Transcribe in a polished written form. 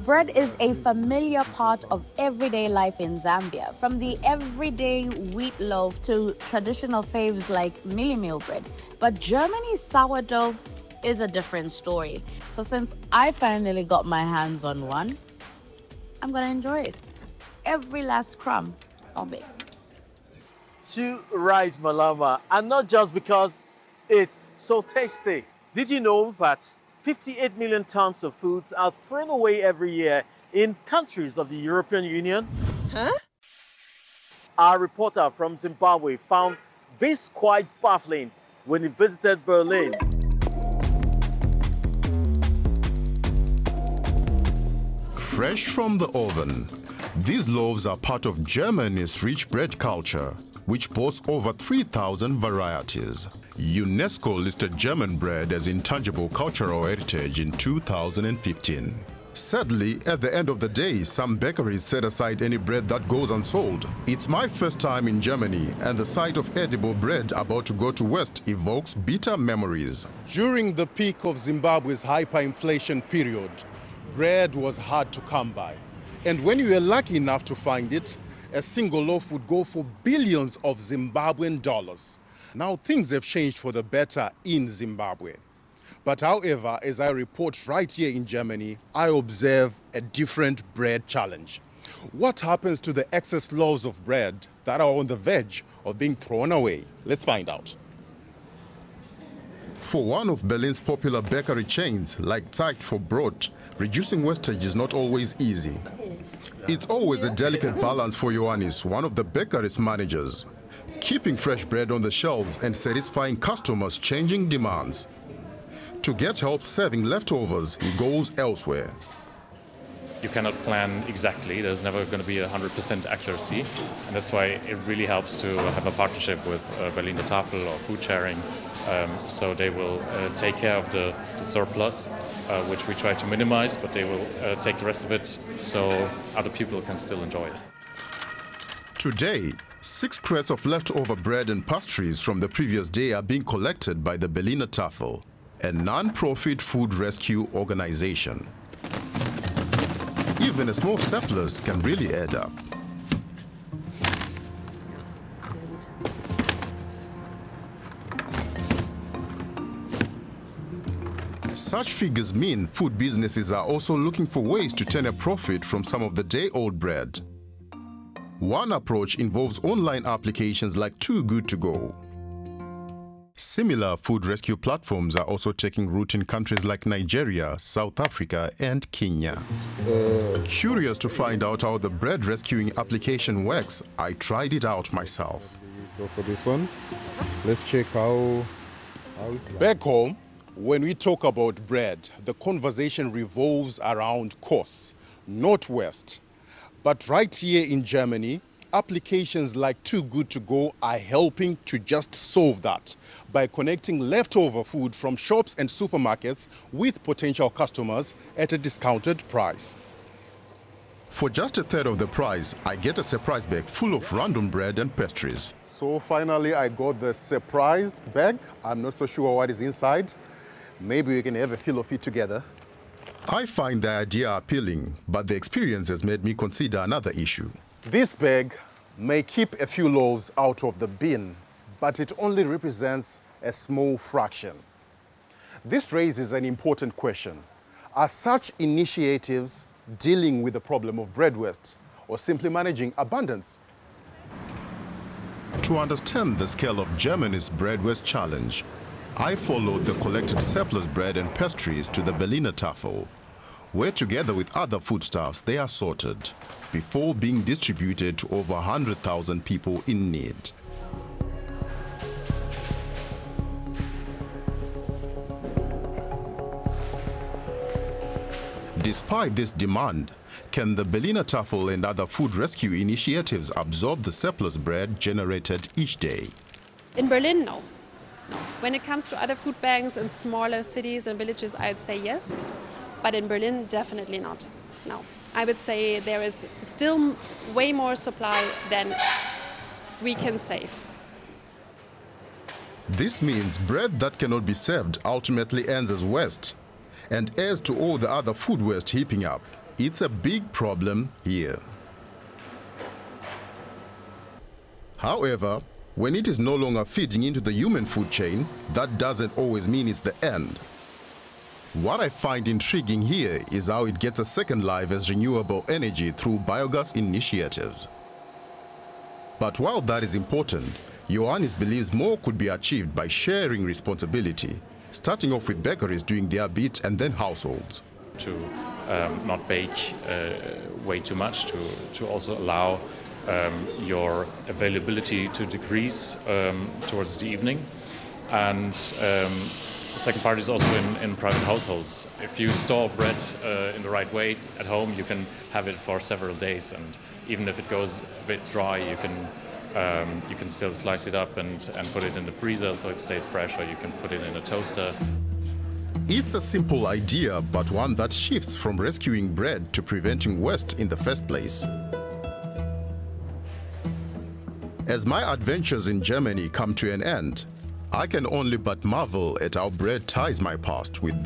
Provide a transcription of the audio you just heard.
Bread is a familiar part of everyday life in Zambia, from the everyday wheat loaf to traditional faves like Mili Meal bread. But Germany's sourdough is a different story. So since I finally got my hands on one, I'm gonna enjoy it. Every last crumb of it. Too right, Malama, and not just because it's so tasty. Did you know that 58 million tons of foods are thrown away every year in countries of the European Union? Huh? Our reporter from Zimbabwe found this quite baffling when he visited Berlin. Fresh from the oven, these loaves are part of Germany's rich bread culture, which boasts over 3,000 varieties. UNESCO listed German bread as intangible cultural heritage in 2015. Sadly, at the end of the day, some bakeries set aside any bread that goes unsold. It's my first time in Germany, and the sight of edible bread about to go to waste evokes bitter memories. During the peak of Zimbabwe's hyperinflation period, bread was hard to come by. And when you were lucky enough to find it, a single loaf would go for billions of Zimbabwean dollars. Now things have changed for the better in Zimbabwe. But however, as I report right here in Germany, I observe a different bread challenge. What happens to the excess loaves of bread that are on the verge of being thrown away? Let's find out. For one of Berlin's popular bakery chains, like Zeit for Brot, reducing wastage is not always easy. It's always a delicate balance for Ioannis, one of the bakery's managers, keeping fresh bread on the shelves and satisfying customers' changing demands. To get help serving leftovers, he goes elsewhere. You cannot plan exactly. There's never going to be 100% accuracy. And that's why it really helps to have a partnership with Berliner Tafel or food sharing. So they will take care of the surplus, which we try to minimize, but they will take the rest of it so other people can still enjoy it. Today, 6 crates of leftover bread and pastries from the previous day are being collected by the Berliner Tafel, a non-profit food rescue organization. Even a small surplus can really add up. Such figures mean food businesses are also looking for ways to turn a profit from some of the day-old bread. One approach involves online applications like Too Good To Go. Similar food rescue platforms are also taking root in countries like Nigeria, South Africa, and Kenya. Curious to find out how the bread rescuing application works, I tried it out myself. Go for this one. Let's check how it's like. Back home, when we talk about bread, the conversation revolves around costs, not waste. But right here in Germany, applications like Too Good To Go are helping to just solve that by connecting leftover food from shops and supermarkets with potential customers at a discounted price. For just a third of the price, I get a surprise bag full of random bread and pastries. So finally, I got the surprise bag. I'm not so sure what is inside. Maybe we can have a feel of it together. I find the idea appealing, but the experience has made me consider another issue. This bag may keep a few loaves out of the bin, but it only represents a small fraction. This raises an important question. Are such initiatives dealing with the problem of bread waste or simply managing abundance? To understand the scale of Germany's bread waste challenge, I followed the collected surplus bread and pastries to the Berliner Tafel, where together with other foodstuffs they are sorted before being distributed to over 100,000 people in need. Despite this demand, can the Berliner Tafel and other food rescue initiatives absorb the surplus bread generated each day? In Berlin, no. When it comes to other food banks in smaller cities and villages, I'd say yes. But in Berlin, definitely not. No. I would say there is still way more supply than we can save. This means bread that cannot be served ultimately ends as waste and adds to all the other food waste heaping up. It's a big problem here. However, when it is no longer feeding into the human food chain, that doesn't always mean it's the end. What I find intriguing here is how it gets a second life as renewable energy through biogas initiatives. But while that is important, Ioannis believes more could be achieved by sharing responsibility, starting off with bakeries doing their bit and then households. To not bake way too much, to also allow your availability to decrease towards the evening. And the second part is also in private households. If you store bread in the right way at home, you can have it for several days, and even if it goes a bit dry, you can still slice it up and put it in the freezer so it stays fresh, or you can put it in a toaster. It's a simple idea, but one that shifts from rescuing bread to preventing waste in the first place. As my adventures in Germany come to an end, I can only but marvel at how bread ties my past with